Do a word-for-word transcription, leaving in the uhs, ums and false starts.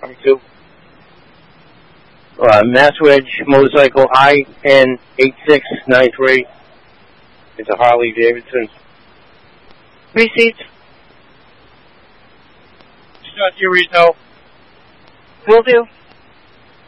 Copy two. Uh, Masswedge motorcycle I N eight six nine three. It's a Harley Davidson. Received. Start your retail. Will do.